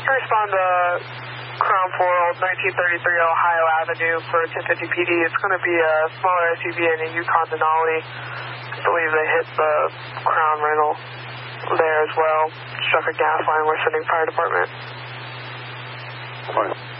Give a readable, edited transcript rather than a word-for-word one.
Respond to Crown 4, Old 1933 Ohio Avenue for 1050 PD. It's going to be a smaller SUV and a Yukon Denali. I believe they hit the Crown rental there as well. Struck a gas line. We're sending fire department. Fine.